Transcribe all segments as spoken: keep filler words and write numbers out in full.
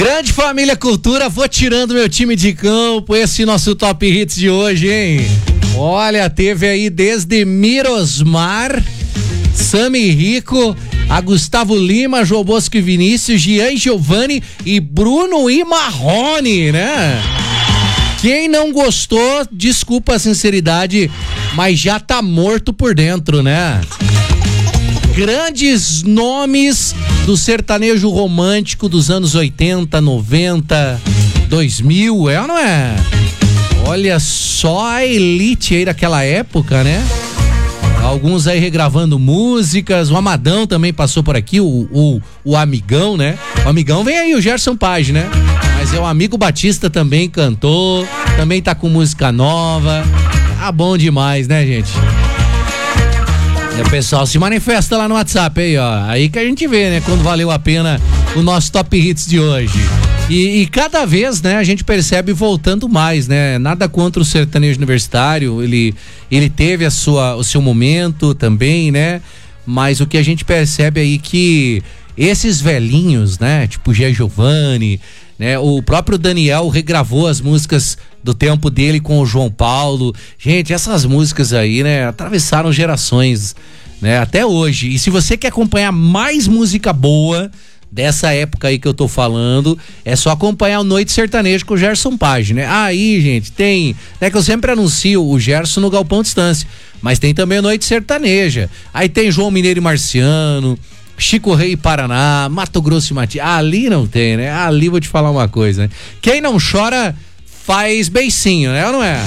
Grande família Cultura, vou tirando meu time de campo, esse nosso Top Hits de hoje, hein? Olha, teve aí desde Mirosmar, Sami Rico, a Gustavo Lima, João Bosco e Vinícius, Gian Giovanni e Bruno e Marrone, né? Quem não gostou, desculpa a sinceridade, mas já tá morto por dentro, né? Grandes nomes do sertanejo romântico dos anos oitenta, noventa, dois mil, é ou não é? Olha só a elite aí daquela época, né? Alguns aí regravando músicas, o Amadão também passou por aqui, o, o, o Amigão, né? O Amigão vem aí, o Gerson Page, né? Mas é o Amigo Batista também cantou, também tá com música nova. Tá bom demais, né, gente? E o pessoal se manifesta lá no WhatsApp aí, ó. Aí que a gente vê, né, quando valeu a pena o nosso Top Hits de hoje. E, e cada vez, né, a gente percebe voltando mais, né? Nada contra o sertanejo universitário, ele, ele teve a sua, o seu momento também, né? Mas o que a gente percebe aí que esses velhinhos, né, tipo Gia Giovanni, né, o próprio Daniel regravou as músicas do tempo dele com o João Paulo. Gente, essas músicas aí, né, atravessaram gerações, né, até hoje. E se você quer acompanhar mais música boa dessa época aí que eu tô falando, é só acompanhar o Noite Sertanejo com o Gerson Page, né? Aí, gente, tem, né, que eu sempre anuncio o Gerson no Galpão Distância, mas tem também a Noite Sertaneja. Aí tem João Mineiro e Marciano, Chico Rei e Paraná, Mato Grosso e Matias. Ali não tem, né? Ali vou te falar uma coisa, né? Quem não chora faz beicinho, né? Ou não é?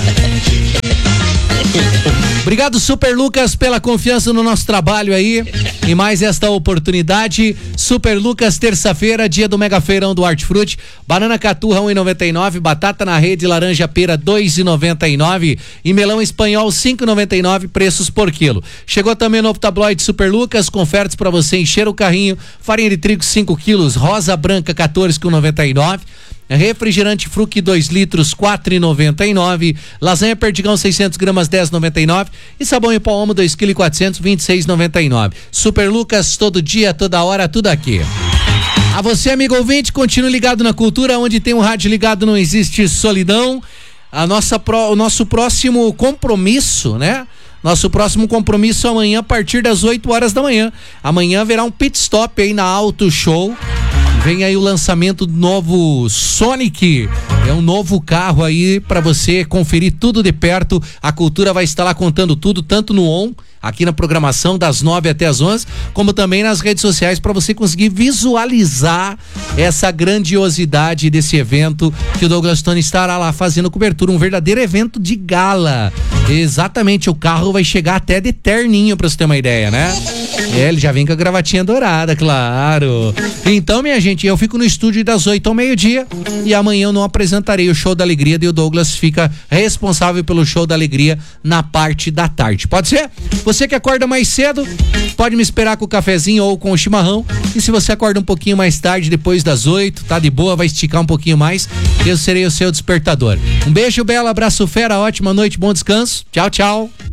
Obrigado, Super Lucas, pela confiança no nosso trabalho aí. E mais esta oportunidade. Super Lucas, terça-feira, dia do Mega Feirão do Hortifruti. Banana caturra um real e noventa e nove, batata na rede, laranja pera dois reais e noventa e nove e melão espanhol cinco reais e noventa e nove, preços por quilo. Chegou também o novo tabloide Super Lucas, com ofertas para você encher o carrinho. Farinha de trigo cinco quilos, rosa branca quatorze reais e noventa e nove. Refrigerante Fruc dois litros, quatro reais e noventa e nove. Lasanha Perdigão seiscentos gramas, dez reais e noventa e nove. E sabão em pó Omo dois quilos e quatrocentos, vinte e seis reais e noventa e nove. Super Lucas, todo dia, toda hora, tudo aqui. A você, amigo ouvinte, continue ligado na Cultura, onde tem um rádio ligado não existe solidão. A nossa pro, o nosso próximo compromisso, né? Nosso próximo compromisso amanhã a partir das oito horas da manhã. Amanhã haverá um pit stop aí na Auto Show. Vem aí o lançamento do novo Sonic, é um novo carro aí para você conferir tudo de perto. A Cultura vai estar lá contando tudo, tanto no On, aqui na programação das nove até as onze, como também nas redes sociais, para você conseguir visualizar essa grandiosidade desse evento que o Douglas Tony estará lá fazendo cobertura, um verdadeiro evento de gala. Exatamente, o carro vai chegar até de terninho, para você ter uma ideia, né? É, ele já vem com a gravatinha dourada, claro. Então, minha gente, eu fico no estúdio das oito ao meio-dia e amanhã eu não apresentarei o Show da Alegria, e o Douglas fica responsável pelo Show da Alegria na parte da tarde. Pode ser? Você que acorda mais cedo, pode me esperar com o cafezinho ou com o chimarrão. E se você acorda um pouquinho mais tarde, depois das oito, tá de boa, vai esticar um pouquinho mais, eu serei o seu despertador. Um beijo, bela, abraço fera, ótima noite, bom descanso. Tchau, tchau.